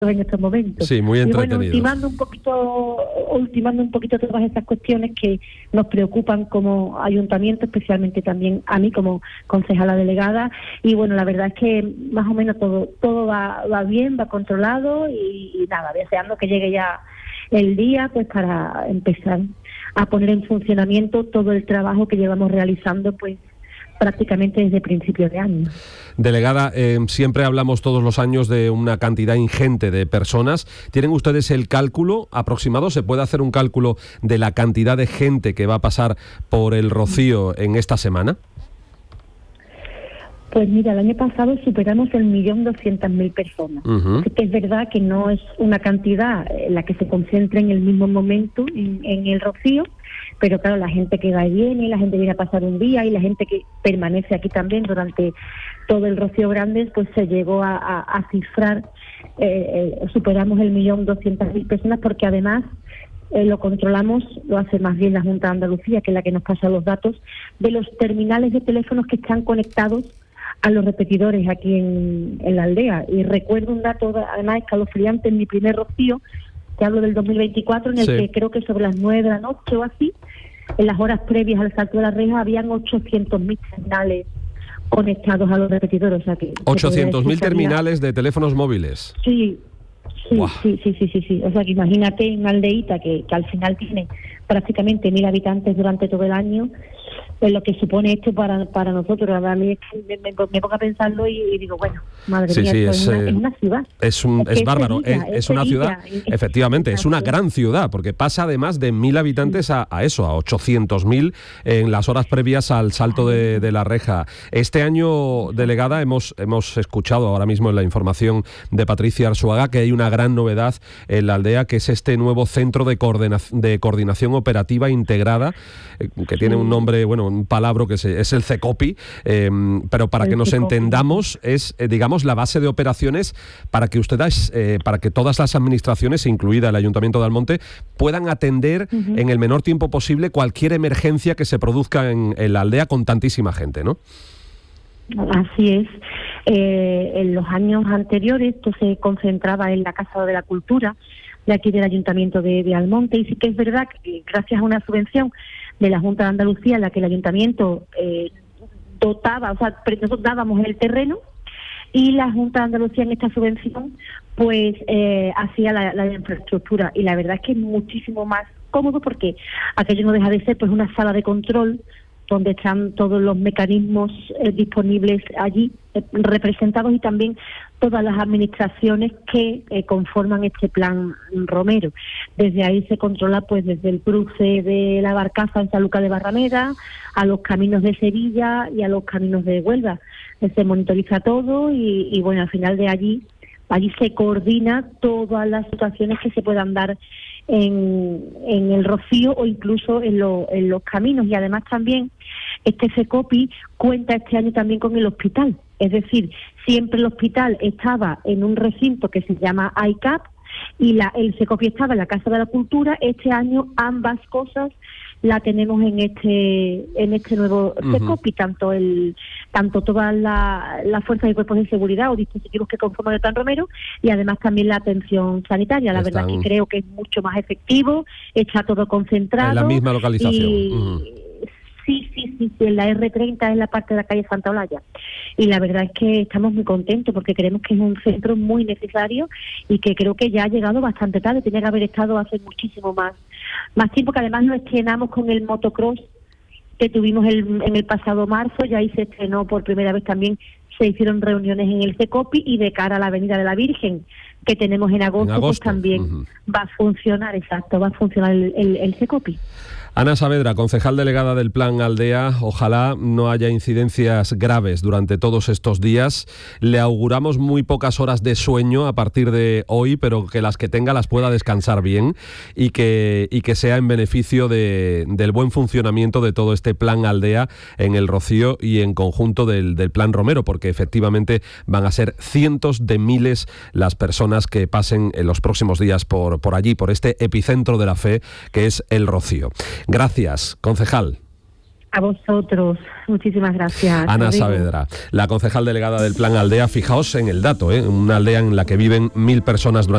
en estos momentos. Sí, muy entretenidos. Y bueno, ultimando un poquito todas esas cuestiones que nos preocupan como ayuntamiento, especialmente también a mí como concejala delegada. Y bueno, la verdad es que más o menos todo va bien, va controlado y nada, deseando que llegue ya el día pues para empezar a poner en funcionamiento todo el trabajo que llevamos realizando pues prácticamente desde principios de año. Delegada, siempre hablamos todos los años de una cantidad ingente de personas. ¿Tienen ustedes el cálculo aproximado? ¿Se puede hacer un cálculo de la cantidad de gente que va a pasar por el Rocío en esta semana? Pues mira, el año pasado superamos el 1.200.000 personas. Uh-huh. Es verdad que no es una cantidad en la que se concentra en el mismo momento en el Rocío, pero claro, la gente que va y viene, la gente viene a pasar un día y la gente que permanece aquí también durante todo el Rocío Grande, pues se llegó a cifrar, superamos el 1.200.000 personas, porque además lo controlamos, lo hace más bien la Junta de Andalucía, que es la que nos pasa los datos, de los terminales de teléfonos que están conectados a los repetidores aquí en la aldea. Y recuerdo un dato, además escalofriante, en mi primer Rocío, que hablo del 2024, en el que creo que sobre las 9 de la noche o así, en las horas previas al salto de la reja, habían 800.000 terminales conectados a los repetidores. O sea que 800.000 terminales de teléfonos móviles. Sí. Wow. Sí. O sea que imagínate una aldeíta que al final tiene prácticamente 1.000 habitantes durante todo el año, pues lo que supone esto para nosotros. A mí es que me pongo a pensarlo y digo, bueno, madre mía, es una ciudad. Es bárbaro, es una ciudad, efectivamente, es una gran ciudad, porque pasa además de 1.000 habitantes a 800.000 en las horas previas al salto de la reja. Este año, delegada, hemos escuchado ahora mismo en la información de Patricia Arzuaga que hay una gran novedad en la aldea, que es este nuevo centro de coordinación operativa integrada, que tiene un nombre, bueno, un palabra que es el CECOPI, pero para que nos entendamos, es, digamos, la base de operaciones para que ustedes, para que todas las administraciones, incluida el Ayuntamiento de Almonte, puedan atender en el menor tiempo posible cualquier emergencia que se produzca en la aldea con tantísima gente, ¿no? Así es. En los años anteriores esto se concentraba en la Casa de la Cultura de aquí del Ayuntamiento de Almonte, y sí que es verdad que gracias a una subvención de la Junta de Andalucía, en la que el Ayuntamiento dotaba, o sea, nosotros dábamos el terreno y la Junta de Andalucía en esta subvención pues hacía la infraestructura, y la verdad es que es muchísimo más cómodo, porque aquello no deja de ser pues una sala de control donde están todos los mecanismos disponibles allí representados, y también todas las administraciones que conforman este plan Romero. Desde ahí se controla pues desde el cruce de la Barcaza en San Lucas de Barrameda a los caminos de Sevilla y a los caminos de Huelva. Se monitoriza todo y bueno, al final de allí se coordina todas las situaciones que se puedan dar en el Rocío o incluso en los caminos. Y además también este CECOPI cuenta este año también con el hospital. Es decir, siempre el hospital estaba en un recinto que se llama ICAP y el CECOPI estaba en la Casa de la Cultura. Este año ambas cosas la tenemos en este nuevo CECOPI, tanto todas las fuerzas y cuerpos de seguridad o dispositivos que conforman el plan Romero, y además también la atención sanitaria. La verdad que creo que es mucho más efectivo, está todo concentrado. En la misma localización. Sí, en la R30 es la parte de la calle Santa Olalla. Y la verdad es que estamos muy contentos porque creemos que es un centro muy necesario y que creo que ya ha llegado bastante tarde. Tenía que haber estado hace muchísimo más tiempo, que además lo estrenamos con el motocross que tuvimos en el pasado marzo. Ya ahí se estrenó por primera vez también, se hicieron reuniones en el CECOPI, y de cara a la Avenida de la Virgen que tenemos en agosto. Pues también va a funcionar, el CECOPI. Ana Saavedra, concejal delegada del Plan Aldea, ojalá no haya incidencias graves durante todos estos días. Le auguramos muy pocas horas de sueño a partir de hoy, pero que las que tenga las pueda descansar bien y que sea en beneficio del buen funcionamiento de todo este Plan Aldea en el Rocío y en conjunto del Plan Romero, porque efectivamente van a ser cientos de miles las personas que pasen en los próximos días por allí, por este epicentro de la fe que es el Rocío. Gracias, concejal. A vosotros, muchísimas gracias. Ana Saavedra, la concejal delegada del Plan Aldea. Fijaos en el dato, una aldea en la que viven 1000 personas durante